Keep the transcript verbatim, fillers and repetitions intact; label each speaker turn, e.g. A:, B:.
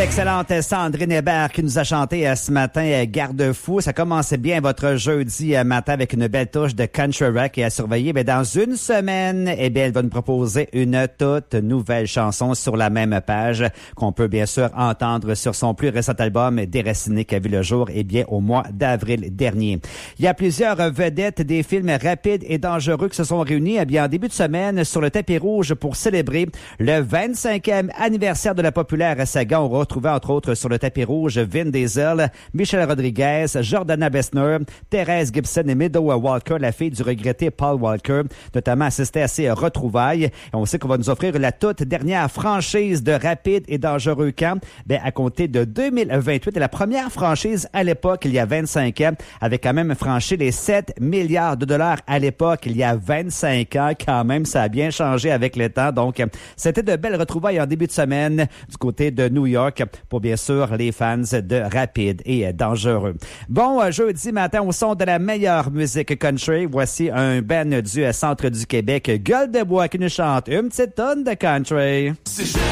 A: L'excellente Sandrine Hébert qui nous a chanté ce matin Garde-fou. Ça commençait bien votre jeudi matin avec une belle touche de country rock et à surveiller. Mais dans une semaine, eh bien, elle va nous proposer une toute nouvelle chanson sur la même page qu'on peut bien sûr entendre sur son plus récent album Déraciné qui a vu le jour eh bien au mois d'avril dernier. Il y a plusieurs vedettes des films rapides et dangereux qui se sont réunis eh bien en début de semaine sur le tapis rouge pour célébrer le vingt-cinquième anniversaire de la populaire saga. On retrouvait entre autres sur le tapis rouge Vin Diesel, Michelle Rodriguez, Jordana Bessner, Thérèse Gibson et Meadow Walker, la fille du regretté Paul Walker, notamment assisté à ces retrouvailles. Et on sait qu'on va nous offrir la toute dernière franchise de Rapide et Dangereux Camp ben, à compter de deux mille vingt-huit. Et la première franchise à l'époque, il y a vingt-cinq ans, avait quand même franchi les sept milliards de dollars à l'époque, il y a vingt-cinq ans. Quand même, ça a bien changé avec le temps. Donc, c'était de belles retrouvailles en début de semaine du côté de New York pour bien sûr les fans de Rapide et Dangereux. Bon, jeudi matin, au son de la meilleure musique country, voici un band du centre du Québec, Gueule de bois, qui nous chante une petite tonne de country.
B: Si